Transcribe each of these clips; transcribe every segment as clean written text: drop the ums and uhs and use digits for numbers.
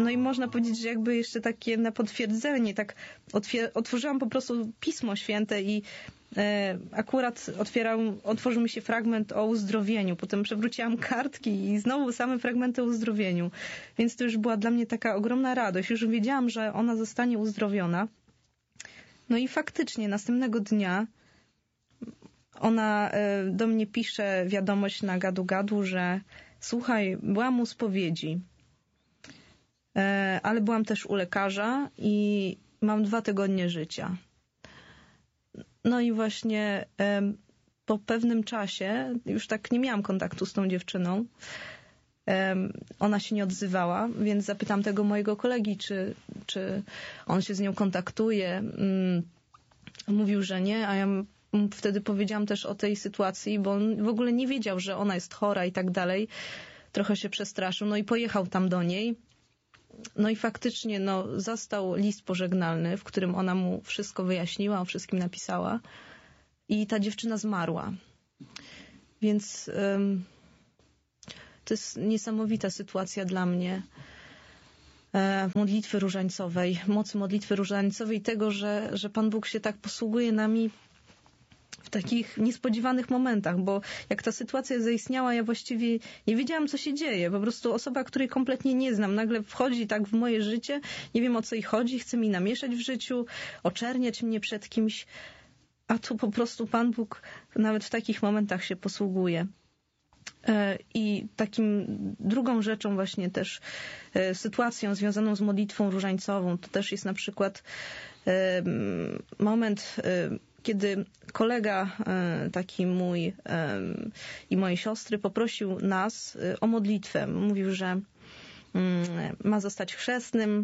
No i można powiedzieć, że jakby jeszcze takie na potwierdzenie, tak otworzyłam po prostu Pismo Święte i akurat otworzył mi się fragment o uzdrowieniu. Potem przewróciłam kartki i znowu same fragmenty o uzdrowieniu. Więc to już była dla mnie taka ogromna radość. Już wiedziałam, że ona zostanie uzdrowiona. No i faktycznie następnego dnia ona do mnie pisze wiadomość na gadu-gadu, że słuchaj, byłam u spowiedzi, ale byłam też u lekarza i mam 2 tygodnie życia. No i właśnie po pewnym czasie, już tak nie miałam kontaktu z tą dziewczyną, ona się nie odzywała, więc zapytam tego mojego kolegi, czy on się z nią kontaktuje. Mówił, że nie, a ja wtedy powiedziałam też o tej sytuacji, bo on w ogóle nie wiedział, że ona jest chora i tak dalej. Trochę się przestraszył, no i pojechał tam do niej. No i faktycznie zastał list pożegnalny, w którym ona mu wszystko wyjaśniła, o wszystkim napisała. I ta dziewczyna zmarła. Więc to jest niesamowita sytuacja dla mnie. Modlitwy różańcowej, mocy modlitwy różańcowej, tego, że Pan Bóg się tak posługuje nami w takich niespodziewanych momentach, bo jak ta sytuacja zaistniała, ja właściwie nie wiedziałam, co się dzieje. Po prostu osoba, której kompletnie nie znam, nagle wchodzi tak w moje życie, nie wiem, o co jej chodzi, chce mi namieszać w życiu, oczerniać mnie przed kimś, a tu po prostu Pan Bóg nawet w takich momentach się posługuje. I takim drugą rzeczą właśnie też sytuacją związaną z modlitwą różańcową to też jest na przykład moment, kiedy kolega taki mój i mojej siostry poprosił nas o modlitwę. Mówił, że ma zostać chrzestnym.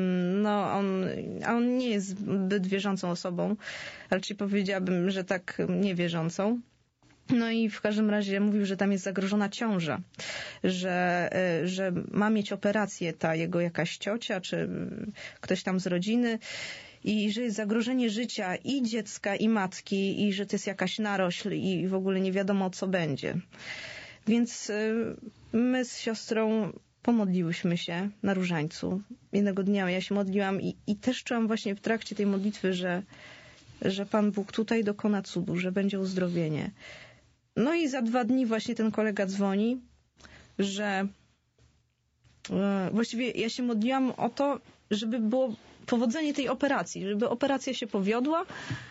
On nie jest zbyt wierzącą osobą, raczej powiedziałabym, że tak niewierzącą. No i w każdym razie mówił, że tam jest zagrożona ciąża, że ma mieć operację ta jego jakaś ciocia, czy ktoś tam z rodziny i że jest zagrożenie życia i dziecka, i matki, i że to jest jakaś narośl i w ogóle nie wiadomo, co będzie. Więc my z siostrą pomodliłyśmy się na różańcu. Jednego dnia ja się modliłam i też czułam właśnie w trakcie tej modlitwy, że Pan Bóg tutaj dokona cudu, że będzie uzdrowienie. No i za 2 dni właśnie ten kolega dzwoni, że właściwie ja się modliłam o to, żeby było powodzenie tej operacji, żeby operacja się powiodła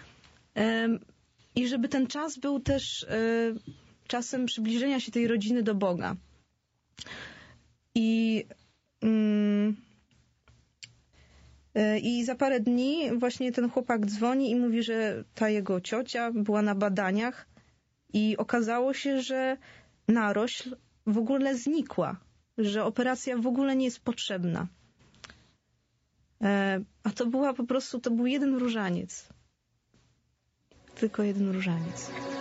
i żeby ten czas był też czasem przybliżenia się tej rodziny do Boga. I za parę dni właśnie ten chłopak dzwoni i mówi, że ta jego ciocia była na badaniach i okazało się, że narośl w ogóle znikła, że operacja w ogóle nie jest potrzebna. A to był jeden różaniec. Tylko jeden różaniec.